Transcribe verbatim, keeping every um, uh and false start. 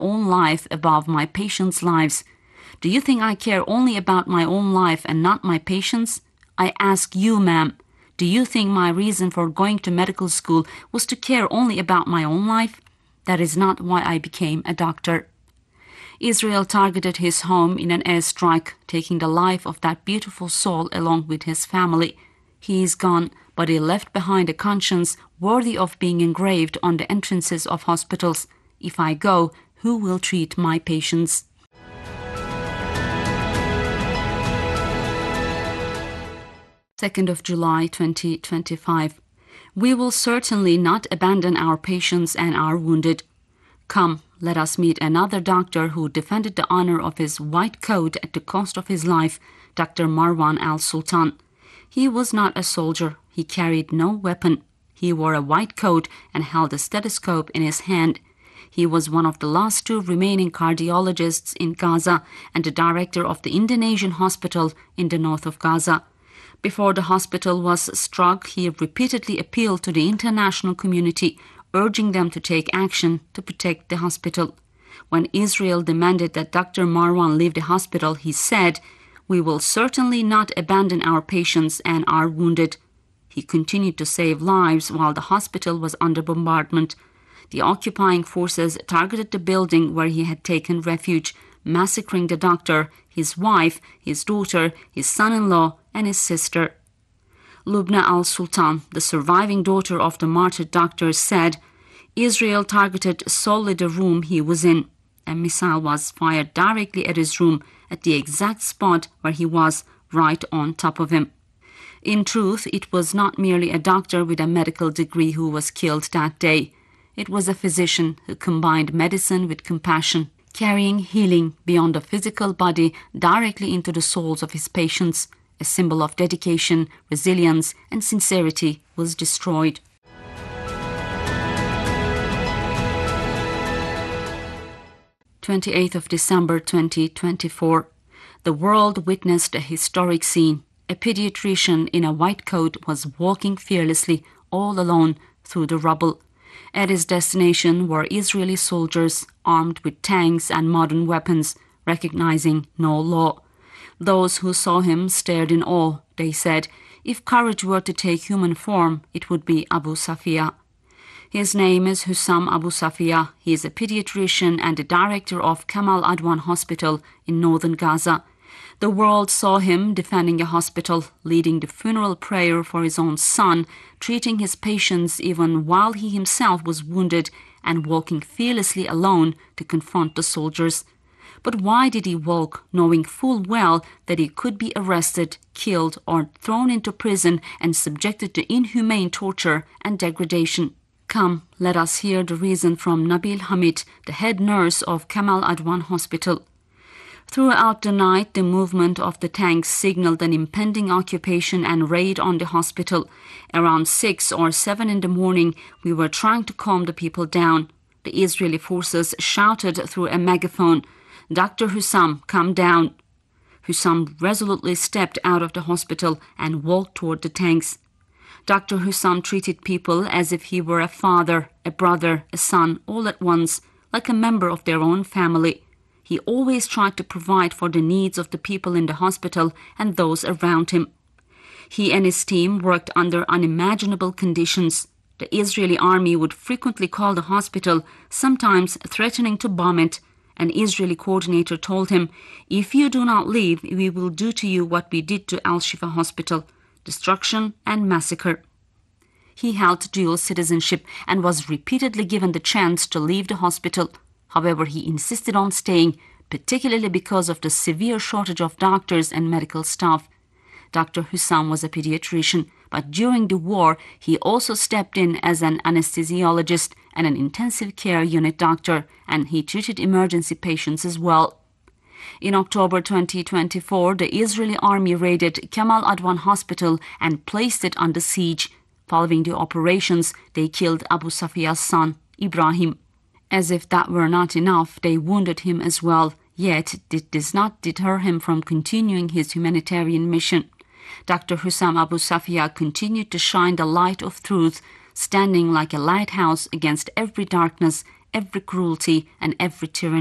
own life above my patients' lives. Do you think I care only about my own life and not my patients? I ask you, ma'am, do you think my reason for going to medical school was to care only about my own life? That is not why I became a doctor. Israel targeted his home in an airstrike, taking the life of that beautiful soul along with his family. He is gone, but he left behind a conscience worthy of being engraved on the entrances of hospitals. If I go, who will treat my patients? second of July twenty twenty-five. We will certainly not abandon our patients and our wounded. Come, let us meet another doctor who defended the honor of his white coat at the cost of his life, Doctor Marwan Al-Sultan. He was not a soldier. He carried no weapon. He wore a white coat and held a stethoscope in his hand. He was one of the last two remaining cardiologists in Gaza and the director of the Indonesian hospital in the north of Gaza. Before the hospital was struck, he repeatedly appealed to the international community, urging them to take action to protect the hospital. When Israel demanded that Doctor Marwan leave the hospital, he said, "We will certainly not abandon our patients and our wounded." He continued to save lives while the hospital was under bombardment. The occupying forces targeted the building where he had taken refuge, massacring the doctor, his wife, his daughter, his son-in-law, and his sister. Lubna al-Sultan, the surviving daughter of the martyred doctor, said, Israel targeted solely the room he was in. A missile was fired directly at his room, at the exact spot where he was, right on top of him. In truth, it was not merely a doctor with a medical degree who was killed that day. It was a physician who combined medicine with compassion, carrying healing beyond the physical body directly into the souls of his patients. A symbol of dedication, resilience, and sincerity was destroyed. twenty-eighth of December twenty twenty-four. The world witnessed a historic scene. A pediatrician in a white coat was walking fearlessly, all alone, through the rubble. At his destination were Israeli soldiers armed with tanks and modern weapons, recognizing no law. Those who saw him stared in awe. They said, if courage were to take human form, it would be Abu Safia. His name is Hussam Abu Safia. He is a pediatrician and the director of Kamal Adwan Hospital in northern Gaza. The world saw him defending a hospital, leading the funeral prayer for his own son, treating his patients even while he himself was wounded, and walking fearlessly alone to confront the soldiers. But why did he walk, knowing full well that he could be arrested, killed, or thrown into prison and subjected to inhumane torture and degradation? Come, let us hear the reason from Nabil Hamid, the head nurse of Kamal Adwan Hospital. Throughout the night, the movement of the tanks signaled an impending occupation and raid on the hospital. Around six or seven in the morning, we were trying to calm the people down. The Israeli forces shouted through a megaphone, Doctor Hussam, come down. Hussam resolutely stepped out of the hospital and walked toward the tanks. Doctor Hussam treated people as if he were a father, a brother, a son, all at once, like a member of their own family. He always tried to provide for the needs of the people in the hospital and those around him. He and his team worked under unimaginable conditions. The Israeli army would frequently call the hospital, sometimes threatening to bomb it. An Israeli coordinator told him, if you do not leave, we will do to you what we did to Al-Shifa Hospital, destruction and massacre. He held dual citizenship and was repeatedly given the chance to leave the hospital. However, he insisted on staying, particularly because of the severe shortage of doctors and medical staff. Doctor Hussam was a pediatrician, but during the war, he also stepped in as an anesthesiologist and an intensive care unit doctor, and he treated emergency patients as well. In October twenty twenty-four, the Israeli army raided Kamal Adwan Hospital and placed it under siege. Following the operations, they killed Abu Safia's son, Ibrahim. As if that were not enough, they wounded him as well, yet it does not deter him from continuing his humanitarian mission. Doctor Hussam Abu Safia continued to shine the light of truth, standing like a lighthouse against every darkness, every cruelty and every tyranny.